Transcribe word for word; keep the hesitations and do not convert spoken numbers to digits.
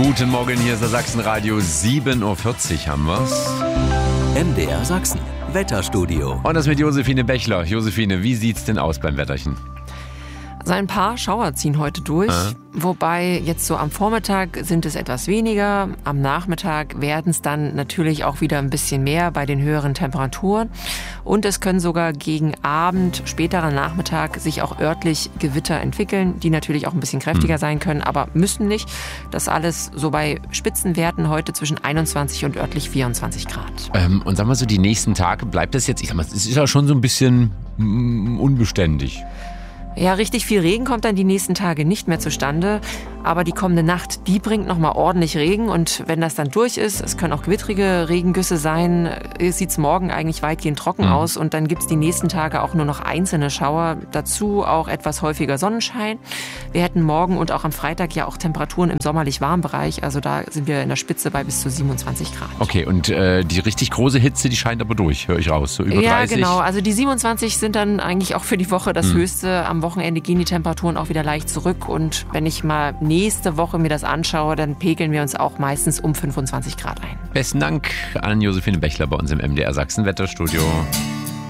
Guten Morgen, hier ist der Sachsenradio. sieben Uhr vierzig haben wir's. M D R Sachsen, Wetterstudio. Und das mit Josephine Bechler. Josephine, wie sieht's denn aus beim Wetterchen? So ein paar Schauer ziehen heute durch, Ah. wobei jetzt so am Vormittag sind es etwas weniger. Am Nachmittag werden es dann natürlich auch wieder ein bisschen mehr bei den höheren Temperaturen. Und es können sogar gegen Abend, späterer Nachmittag sich auch örtlich Gewitter entwickeln, die natürlich auch ein bisschen kräftiger sein können, aber müssen nicht. Das alles so bei Spitzenwerten heute zwischen einundzwanzig und örtlich vierundzwanzig Grad. Ähm, und sagen wir so, die nächsten Tage bleibt das jetzt, ich sag mal, es ist ja schon so ein bisschen mm, unbeständig. Ja, richtig viel Regen kommt dann die nächsten Tage nicht mehr zustande, aber die kommende Nacht, die bringt nochmal ordentlich Regen und wenn das dann durch ist, es können auch gewittrige Regengüsse sein, sieht es morgen eigentlich weitgehend trocken Mhm. aus und dann gibt es die nächsten Tage auch nur noch einzelne Schauer, dazu auch etwas häufiger Sonnenschein. Wir hätten morgen und auch am Freitag ja auch Temperaturen im sommerlich warmen Bereich, also da sind wir in der Spitze bei bis zu siebenundzwanzig Grad. Okay, und äh, die richtig große Hitze, die scheint aber durch, höre ich raus, so über Ja, dreißig. genau. Also die siebenundzwanzig sind dann eigentlich auch für die Woche das Mhm. Höchste. Am Wochenende gehen die Temperaturen auch wieder leicht zurück. Und wenn ich mal nächste Woche mir das anschaue, dann pegeln wir uns auch meistens um fünfundzwanzig Grad ein. Besten Dank an Josephine Bechler bei uns im M D R Sachsen Wetterstudio.